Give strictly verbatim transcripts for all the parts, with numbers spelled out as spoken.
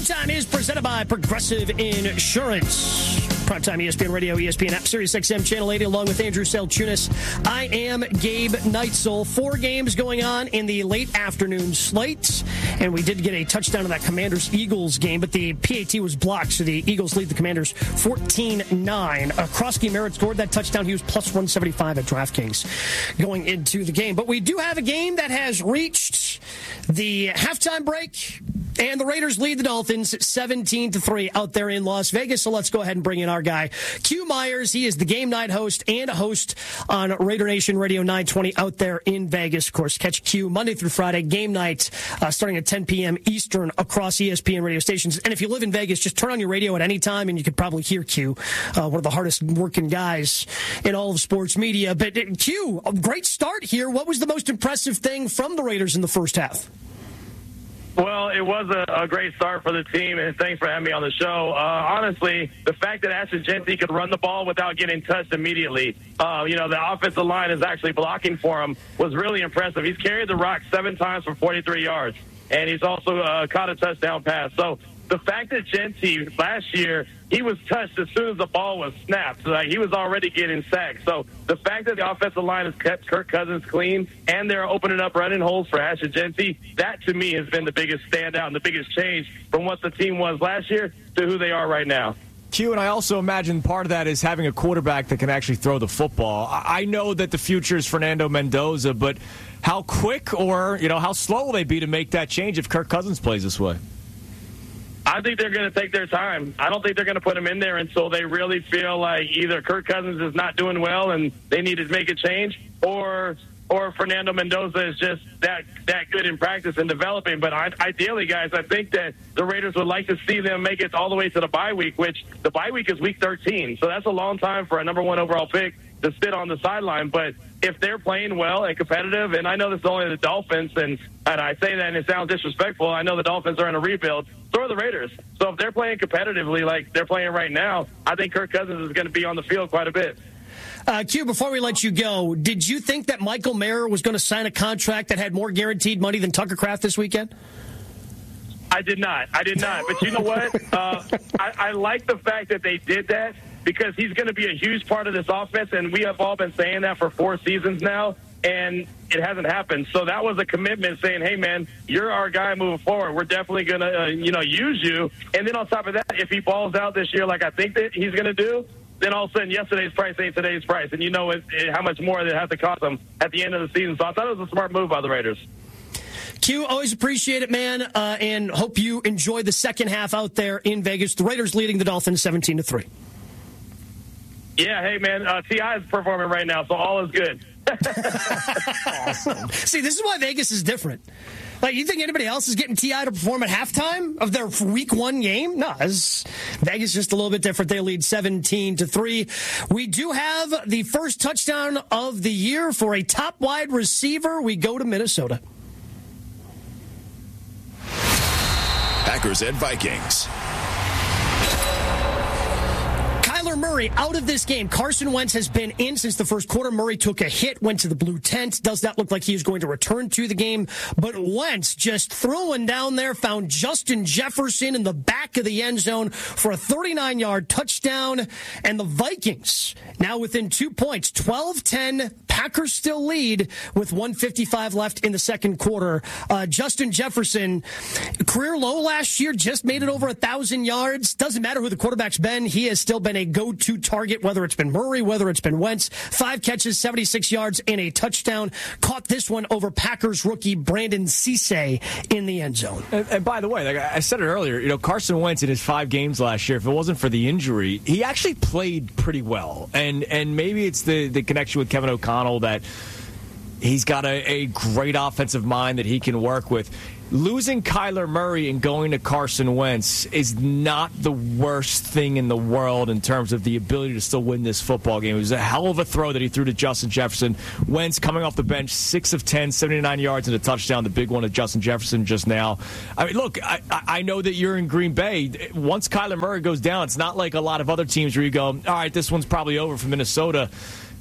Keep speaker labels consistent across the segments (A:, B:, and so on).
A: Primetime is presented by Progressive Insurance. Primetime E S P N Radio, E S P N App, Sirius X M Channel eighty, along with Andrew Selchunas. I am Gabe Neitzel. Four games going on in the late afternoon slate, and we did get a touchdown in that Commanders-Eagles game, but the P A T was blocked, so the Eagles lead the Commanders fourteen nine. Uh, Krosky Merritt scored that touchdown. He was plus one seventy-five at DraftKings going into the game. But we do have a game that has reached the halftime break, and the Raiders lead the Dolphins seventeen to three out there in Las Vegas. So let's go ahead and bring in our guy, Q Myers. He is the game night host and a host on Raider Nation Radio nine twenty out there in Vegas. Of course, catch Q Monday through Friday, game night, uh, starting at ten p.m. Eastern across E S P N radio stations. And if you live in Vegas, just turn on your radio at any time and you could probably hear Q, uh, one of the hardest working guys in all of sports media. But uh, Q, a great start here. What was the most impressive thing from the Raiders in the first half?
B: Well, it was a, a great start for the team, and thanks for having me on the show. Uh, honestly, the fact that Ashton Jeanty could run the ball without getting touched immediately, uh, you know, the offensive line is actually blocking for him, was really impressive. He's carried the rock seven times for forty-three yards, and he's also uh, caught a touchdown pass. So the fact that Jeanty last year, he was touched as soon as the ball was snapped. So, like, he was already getting sacked. So the fact that the offensive line has kept Kirk Cousins clean and they're opening up running holes for Ashton Jeanty, that to me has been the biggest standout and the biggest change from what the team was last year to who they are right now.
C: Q, and I also imagine part of that is having a quarterback that can actually throw the football. I know that the future is Fernando Mendoza, but how quick or, you know, how slow will they be to make that change if Kirk Cousins plays this way?
B: I think they're going to take their time. I don't think they're going to put him in there until they really feel like either Kirk Cousins is not doing well and they need to make a change, or or Fernando Mendoza is just that that good in practice and developing. But I, ideally, guys, I think that the Raiders would like to see them make it all the way to the bye week, which the bye week is week thirteen. So that's a long time for a number one overall pick to sit on the sideline. But if they're playing well and competitive, and I know this is only the Dolphins, and, and I say that and it sounds disrespectful, I know the Dolphins are in a rebuild, so are the Raiders. So if they're playing competitively like they're playing right now, I think Kirk Cousins is going to be on the field quite a bit.
A: Uh, Q, before we let you go, did you think that Michael Mayer was going to sign a contract that had more guaranteed money than Tucker Kraft this weekend?
B: I did not. I did not. But you know what? Uh, I, I like the fact that they did that, because he's going to be a huge part of this offense, and we have all been saying that for four seasons now, and it hasn't happened. So that was a commitment saying, hey, man, you're our guy moving forward. We're definitely going to, uh, you know, use you. And then on top of that, if he balls out this year like I think that he's going to do, then all of a sudden yesterday's price ain't today's price, and you know it, it, how much more it has to cost them at the end of the season. So I thought it was a smart move by the Raiders.
A: Q, always appreciate it, man, uh, and hope you enjoy the second half out there in Vegas. The Raiders leading the Dolphins seventeen to three.
B: Yeah, hey, man, uh, T I is performing right now, so all is good.
A: Awesome. See, this is why Vegas is different. Like, you think anybody else is getting T I to perform at halftime of their week one game? No, this, Vegas is just a little bit different. They lead seventeen to three. We do have the first touchdown of the year for a top wide receiver. We go to Minnesota.
D: Packers and Vikings.
A: Kyler Murray out of this game. Carson Wentz has been in since the first quarter. Murray took a hit, went to the blue tent. Does not look like he is going to return to the game. But Wentz just throwing down there, found Justin Jefferson in the back of the end zone for a thirty-nine-yard touchdown. And the Vikings now within two points, twelve ten. Packers still lead with one fifty-five left in the second quarter. Uh, Justin Jefferson, career low last year, just made it over one thousand yards. Doesn't matter who the quarterback's been. He has still been a go-to target, whether it's been Murray, whether it's been Wentz. Five catches, seventy-six yards, and a touchdown. Caught this one over Packers rookie Brandon Cisse in the end zone.
C: And, and by the way, like I said it earlier, you know, Carson Wentz in his five games last year, if it wasn't for the injury, he actually played pretty well. And and maybe it's the, the connection with Kevin O'Connell that he's got a, a great offensive mind that he can work with. Losing Kyler Murray and going to Carson Wentz is not the worst thing in the world in terms of the ability to still win this football game. It was a hell of a throw that he threw to Justin Jefferson. Wentz coming off the bench, six of ten, seventy-nine yards and a touchdown, the big one to Justin Jefferson just now. I mean, look, I, I know that you're in Green Bay. Once Kyler Murray goes down, it's not like a lot of other teams where you go, all right, this one's probably over for Minnesota.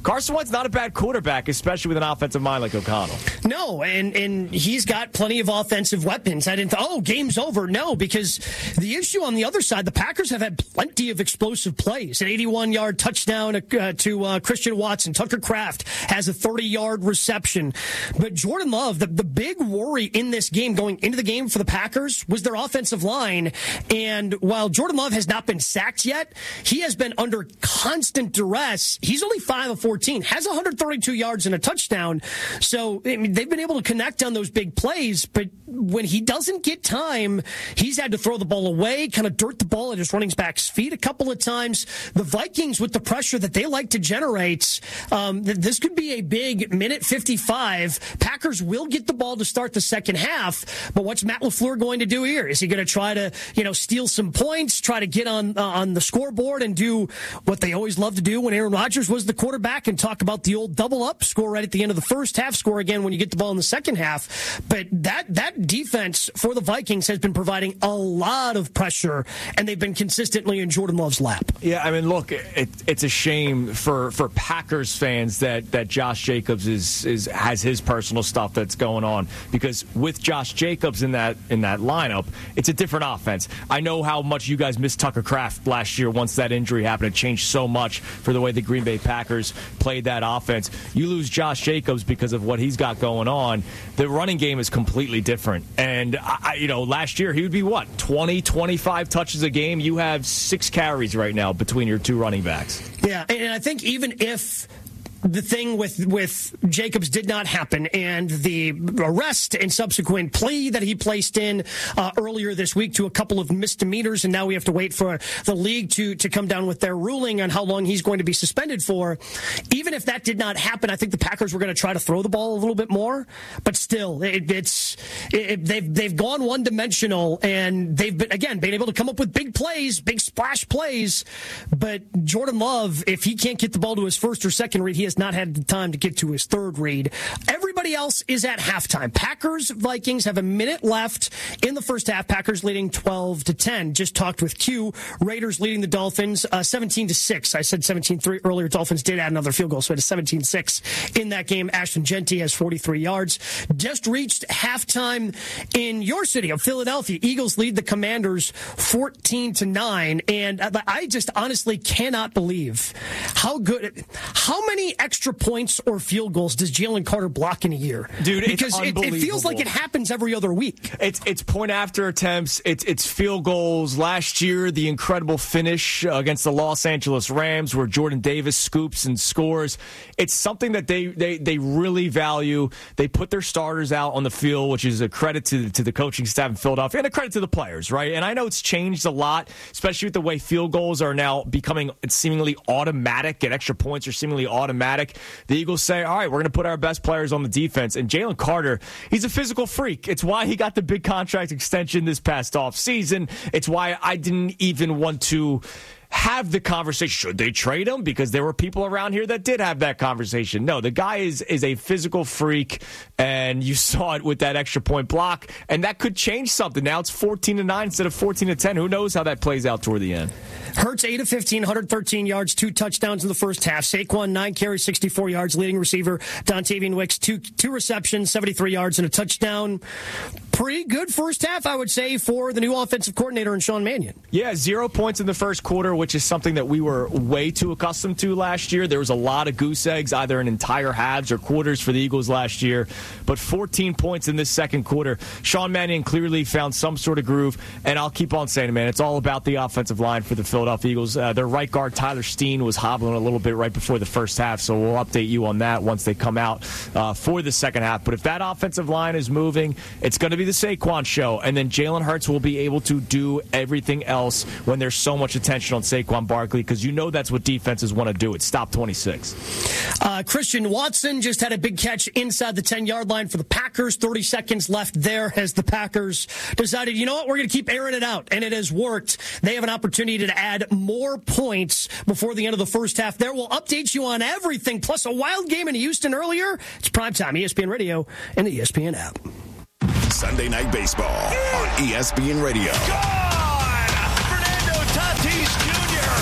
C: Carson Wentz not a bad quarterback, especially with an offensive mind like O'Connell.
A: No, and, and he's got plenty of offensive weapons. I didn't think, oh, game's over. No, because the issue on the other side, the Packers have had plenty of explosive plays. An eighty-one-yard touchdown uh, to uh, Christian Watson. Tucker Kraft has a thirty-yard reception. But Jordan Love, the, the big worry in this game going into the game for the Packers was their offensive line. And while Jordan Love has not been sacked yet, he has been under constant duress. He's only five of fourteen, has one hundred thirty-two yards and a touchdown. So I mean, they've been able to connect on those big plays, but when he doesn't get time, he's had to throw the ball away, kind of dirt the ball at his running back's feet a couple of times. The Vikings, with the pressure that they like to generate, um, this could be a big minute fifty-five. Packers will get the ball to start the second half, but what's Matt LaFleur going to do here? Is he going to try to, you know, steal some points, try to get on uh, on the scoreboard and do what they always love to do when Aaron Rodgers was the quarterback and talk about the old double up, score right at the end of the first half, score again when you get the ball in the second half? But that that defense for the Vikings has been providing a lot of pressure, and they've been consistently in Jordan Love's lap.
C: Yeah, I mean, look, it, it's a shame for, for Packers fans that, that Josh Jacobs is is has his personal stuff that's going on, because with Josh Jacobs in that in that lineup, it's a different offense. I know how much you guys missed Tucker Kraft last year once that injury happened. It changed so much for the way the Green Bay Packers played that offense. You lose Josh Jacobs because of what he's got going on. The running game is completely different. And, I, you know, last year he would be, what, twenty, twenty-five touches a game? You have six carries right now between your two running backs.
A: Yeah, and I think even if the thing with with Jacobs did not happen, and the arrest and subsequent plea that he placed in uh, earlier this week to a couple of misdemeanors, and now we have to wait for the league to to come down with their ruling on how long he's going to be suspended for. Even if that did not happen, I think the Packers were going to try to throw the ball a little bit more. But still, it, it's it, they've they've gone one dimensional, and they've been again been able to come up with big plays, big splash plays. But Jordan Love, if he can't get the ball to his first or second read, he has not had the time to get to his third read. Everybody else is at halftime. Packers, Vikings have a minute left in the first half. Packers leading twelve to ten. Just talked with Q. Raiders leading the Dolphins uh, seventeen to six. I said seventeen three earlier. Dolphins did add another field goal, so it is seventeen six in that game. Ashton Genty has forty-three yards. Just reached halftime in your city of Philadelphia. Eagles lead the Commanders fourteen to nine. And I just honestly cannot believe how good, how many extra points or field goals does Jalen Carter block in a year?
C: Dude,
A: because
C: it's
A: it, it feels like it happens every other week.
C: It's it's point after attempts. It's it's field goals. Last year, the incredible finish against the Los Angeles Rams, where Jordan Davis scoops and scores. It's something that they they, they really value. They put their starters out on the field, which is a credit to to the coaching staff in Philadelphia and a credit to the players, right? And I know it's changed a lot, especially with the way field goals are now becoming seemingly automatic, and extra points are seemingly automatic. The Eagles say, all right, we're going to put our best players on the defense. And Jalen Carter, he's a physical freak. It's why he got the big contract extension this past offseason. It's why I didn't even want to have the conversation, should they trade him? Because there were people around here that did have that conversation. No, the guy is is a physical freak, and you saw it with that extra point block, and that could change something. Now it's fourteen to nine instead of fourteen to ten. Who knows how that plays out toward the end?
A: Hurts eight of fifteen, one hundred thirteen yards, two touchdowns in the first half. Saquon, nine carries, sixty-four yards. Leading receiver, Dontavian Wicks, two two receptions, seventy-three yards, and a touchdown. Pretty good first half, I would say, for the new offensive coordinator in Sean Mannion.
C: Yeah, zero points in the first quarter, which is something that we were way too accustomed to last year. There was a lot of goose eggs, either in entire halves or quarters for the Eagles last year. But fourteen points in this second quarter. Sean Mannion clearly found some sort of groove, and I'll keep on saying it, man. It's all about the offensive line for the Philadelphia Eagles. Uh, their right guard, Tyler Steen, was hobbling a little bit right before the first half, so we'll update you on that once they come out uh, for the second half. But if that offensive line is moving, it's going to be the Saquon show, and then Jalen Hurts will be able to do everything else when there's so much attention on Saquon Barkley, because you know that's what defenses want to do. It's stop twenty-six.
A: Uh, Christian Watson just had a big catch inside the ten-yard line for the Packers. thirty seconds left there as the Packers decided, you know what, we're going to keep airing it out, and it has worked. They have an opportunity to add more points before the end of the first half. There, we'll update you on everything, plus a wild game in Houston earlier. It's primetime, E S P N Radio, and the E S P N app.
D: Sunday Night Baseball on E S P N Radio.
E: Gone! Fernando Tatis Junior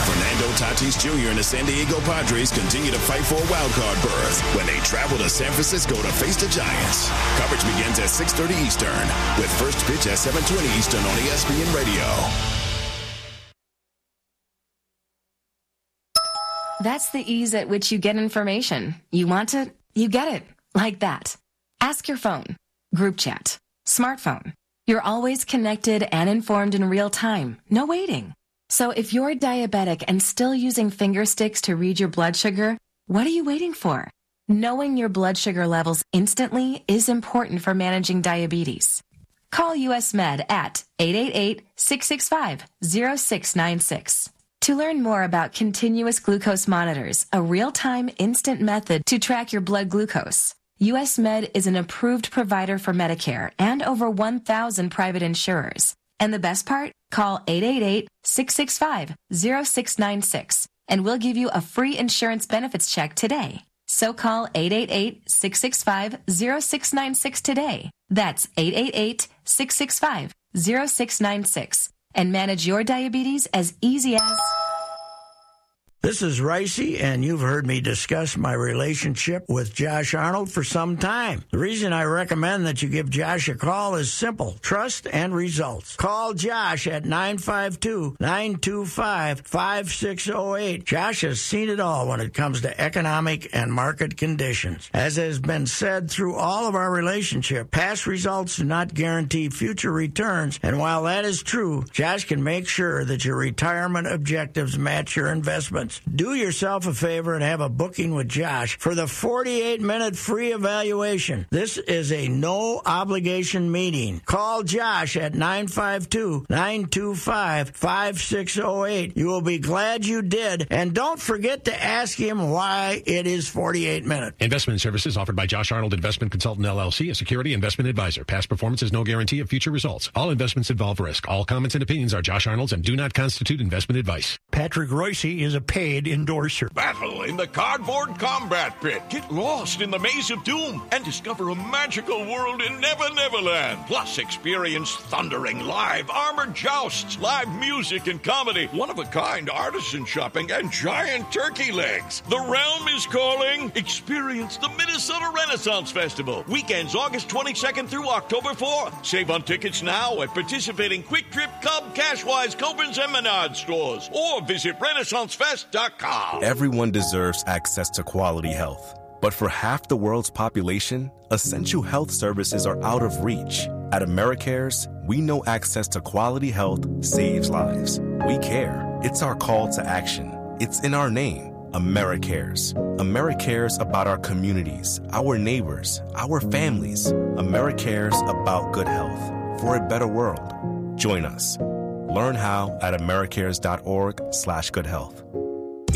D: Fernando Tatis Junior and the San Diego Padres continue to fight for a wild card berth when they travel to San Francisco to face the Giants. Coverage begins at six thirty Eastern with first pitch at seven twenty Eastern on E S P N Radio.
E: That's the ease at which you get information. You want it, you get it. Like that. Ask your phone. Group chat. Smartphone. You're always connected and informed in real time. No waiting. So if you're diabetic and still using finger sticks to read your blood sugar, what are you waiting for? Knowing your blood sugar levels instantly is important for managing diabetes. Call U S Med at eight eight eight, six six five, zero six nine six. To learn more about continuous glucose monitors, a real-time instant method to track your blood glucose, U S Med is an approved provider for Medicare and over one thousand private insurers. And the best part? Call eight eight eight, six six five, zero six nine six and we'll give you a free insurance benefits check today. So call eight eight eight, six six five, zero six nine six today. That's eight eight eight, six six five, zero six nine six and manage your diabetes as easy as...
F: This is Ricey, and you've heard me discuss my relationship with Josh Arnold for some time. The reason I recommend that you give Josh a call is simple: trust and results. Call Josh at nine five two, nine two five, five six zero eight. Josh has seen it all when it comes to economic and market conditions. As has been said through all of our relationship, past results do not guarantee future returns, and while that is true, Josh can make sure that your retirement objectives match your investments. Do yourself a favor and have a booking with Josh for the forty-eight minute free evaluation. This is a no-obligation meeting. Call Josh at nine five two, nine two five, five six zero eight. You will be glad you did. And don't forget to ask him why it is forty-eight minutes.
G: Investment services offered by Josh Arnold Investment Consultant, L L C, a security investment advisor. Past performance is no guarantee of future results. All investments involve risk. All comments and opinions are Josh Arnold's and do not constitute investment advice.
H: Patrick Royce is a paid endorser.
I: Battle in the cardboard combat pit. Get lost in the maze of doom and discover a magical world in Never Neverland. Plus, experience thundering live armored jousts, live music and comedy, one-of-a-kind artisan shopping, and giant turkey legs. The Realm is calling. Experience the Minnesota Renaissance Festival. Weekends August twenty-second through October fourth. Save on tickets now at participating Quick Trip, Cub, Cashwise, Coburn's, and Menard stores. Or visit Renaissance Fest dot com.
J: Everyone deserves access to quality health. But for half the world's population, essential health services are out of reach. At AmeriCares, we know access to quality health saves lives. We care. It's our call to action. It's in our name, AmeriCares. AmeriCares about our communities, our neighbors, our families. AmeriCares about good health for a better world. Join us. Learn how at americares.org slash good health.